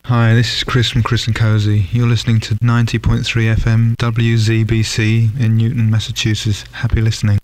Hi, this is Chris from Chris and Cozy. You're listening to 90.3 FM WZBC in Newton, Massachusetts. Happy listening.